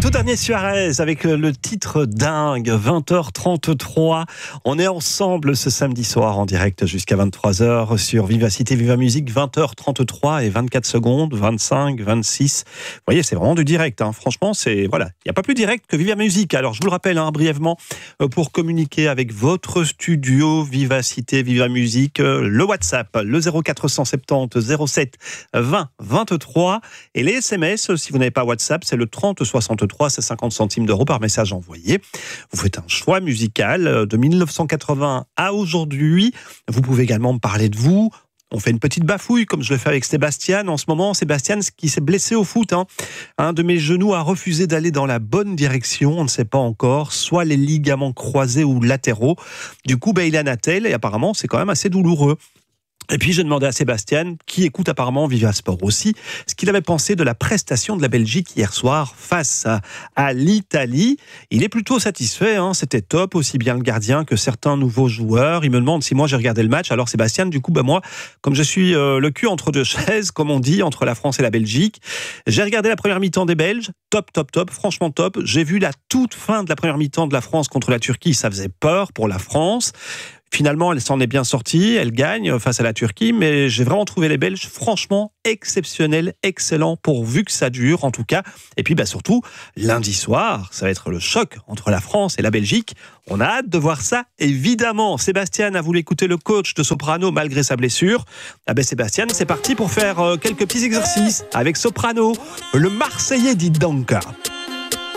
tout dernier Suarez avec le titre dingue, 20h33. On est ensemble ce samedi soir en direct jusqu'à 23h sur Vivacité Viva Musique, 20h33 et 24 secondes, 25, 26. Vous voyez, c'est vraiment du direct. Franchement, il n'y a pas plus direct que Viva Musique. Alors, je vous le rappelle brièvement, pour communiquer avec votre studio Vivacité Viva Musique, le WhatsApp, le 0470 07 20 23 et les SMS, si vous n'avez pas WhatsApp, c'est le 30 63, c'est 50 centimes d'euros par message envoyé. Vous faites un choix musical de 1980 à aujourd'hui. Vous pouvez également me parler de vous. On fait une petite bafouille, comme je le fais avec Sébastien. En ce moment, Sébastien, qui s'est blessé au foot, un de mes genoux a refusé d'aller dans la bonne direction. On ne sait pas encore, soit les ligaments croisés ou latéraux. Du coup, il est à Natel et apparemment, c'est quand même assez douloureux. Et puis, j'ai demandé à Sébastien, qui écoute apparemment Viva Sport aussi, ce qu'il avait pensé de la prestation de la Belgique hier soir face à l'Italie. Il est plutôt satisfait, c'était top, aussi bien le gardien que certains nouveaux joueurs. Il me demande si moi j'ai regardé le match. Alors Sébastien, du coup, moi, comme je suis le cul entre deux chaises, comme on dit, entre la France et la Belgique, j'ai regardé la première mi-temps des Belges. Top, franchement top. J'ai vu la toute fin de la première mi-temps de la France contre la Turquie. Ça faisait peur pour la France. Finalement, elle s'en est bien sortie, elle gagne face à la Turquie, mais j'ai vraiment trouvé les Belges franchement exceptionnels, excellents, pourvu que ça dure en tout cas. Et puis surtout, lundi soir, ça va être le choc entre la France et la Belgique. On a hâte de voir ça, évidemment. Sébastien a voulu écouter le coach de soprano malgré sa blessure. Sébastien, c'est parti pour faire quelques petits exercices avec soprano, le Marseillais dit donc.